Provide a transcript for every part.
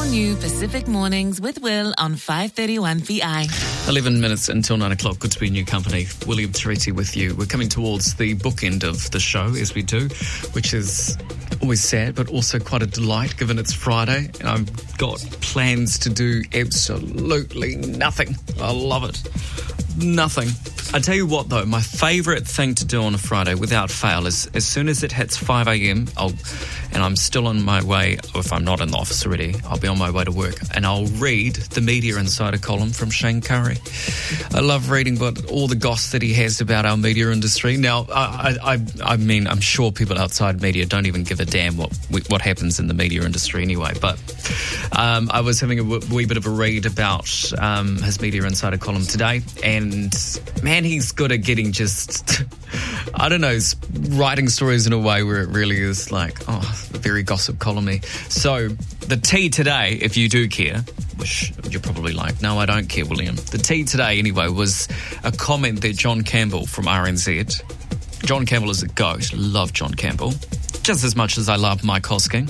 new Pacific Mornings with Will on 531 VI. 11 minutes until 9 o'clock. Good to be in your company. William Tereti with you. We're coming towards the bookend of the show, as we do, which is always sad, but also quite a delight, given it's Friday. And I've got plans to do absolutely nothing. I love it. Nothing. I tell you what, though, my favourite thing to do on a Friday, without fail, is as soon as it hits 5 a.m, and I'm still on my way, or if I'm not in the office already, I'll be on my way to work, and I'll read the Media Insider column from Shane Curry. I love reading all the goss that he has about our media industry. Now, I mean, I'm sure people outside media don't even give a damn what happens in the media industry anyway, but I was having a wee bit of a read about his Media Insider column today, and man, he's good at getting just, I don't know, writing stories in a way where it really is like, very gossip column-y. So the tea today, if you do care, which you're probably like, no, I don't care, William. The tea today, anyway, was a comment that John Campbell from RNZ. John Campbell is a goat. Love John Campbell. Just as much as I love Mike Hosking.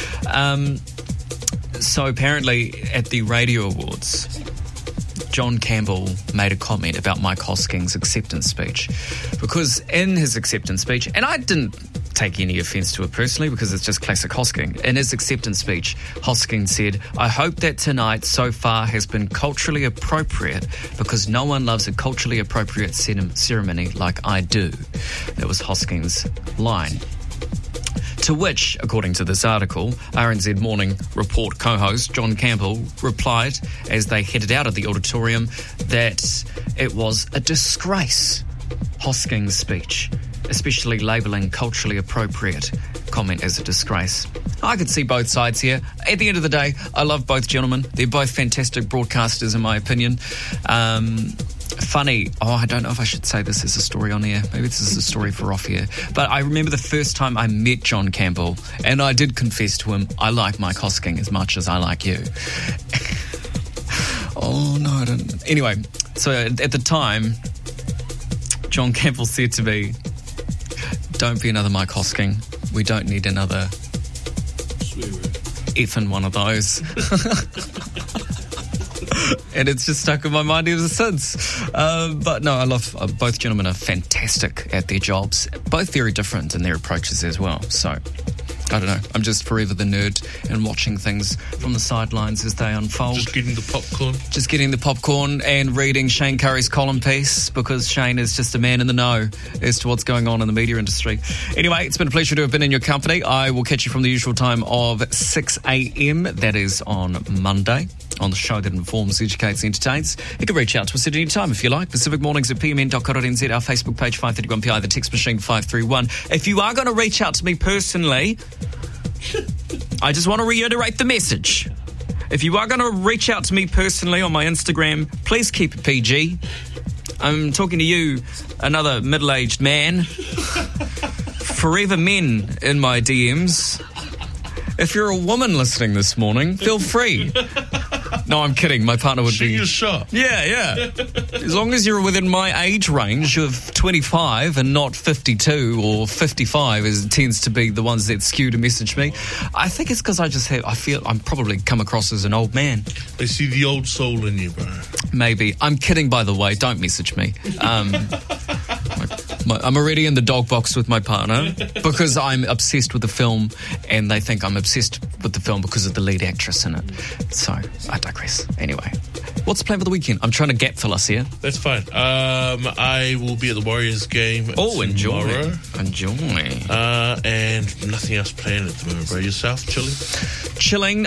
So apparently at the Radio Awards, John Campbell made a comment about Mike Hosking's acceptance speech. Because in his acceptance speech, and I didn't take any offence to it personally because it's just classic Hosking. In his acceptance speech, Hosking said, "I hope that tonight so far has been culturally appropriate because no one loves a culturally appropriate ceremony like I do." That was Hosking's line. To which, according to this article, RNZ Morning Report co-host John Campbell replied as they headed out of the auditorium that it was a disgrace, Hosking's speech, especially labelling culturally appropriate comment as a disgrace. I could see both sides here. At the end of the day, I love both gentlemen. They're both fantastic broadcasters, in my opinion. Funny. I don't know if I should say this as a story on air. Maybe this is a story for off air. But I remember the first time I met John Campbell, and I did confess to him, I like Mike Hosking as much as I like you. Oh, no, I don't. Anyway, so at the time, John Campbell said to me, "Don't be another Mike Hosking. We don't need another effing one of those." And it's just stuck in my mind ever since. But no, I love both gentlemen are fantastic at their jobs. Both very different in their approaches as well. So, I don't know. I'm just forever the nerd and watching things from the sidelines as they unfold. Just getting the popcorn. Just getting the popcorn and reading Shane Curry's column piece because Shane is just a man in the know as to what's going on in the media industry. Anyway, it's been a pleasure to have been in your company. I will catch you from the usual time of 6 a.m. That is on Monday, on the show that informs, educates, entertains. You can reach out to us at any time if you like. Pacific Mornings at pmn.co.nz, our Facebook page 531PI, the text machine 531. If you are going to reach out to me personally, I just want to reiterate the message. If you are going to reach out to me personally on my Instagram, please keep it PG. I'm talking to you, another middle-aged man. Forever men in my DMs. If you're a woman listening this morning, feel free. No, I'm kidding. My partner would be... Shoot your shot. Yeah. As long as you're within my age range of 25 and not 52 or 55, as it tends to be the ones that skew to message me. I think it's because I feel I'm probably come across as an old man. They see the old soul in you, bro. Maybe. I'm kidding, by the way. Don't message me. I'm already in the dog box with my partner because I'm obsessed with the film and they think I'm obsessed with the film because of the lead actress in it. So, I digress. Anyway, what's the plan for the weekend? I'm trying to gap fill us here. That's fine. I will be at the Warriors game tomorrow. Enjoy. And nothing else planned at the moment, bro. Yourself, chilling? Chilling.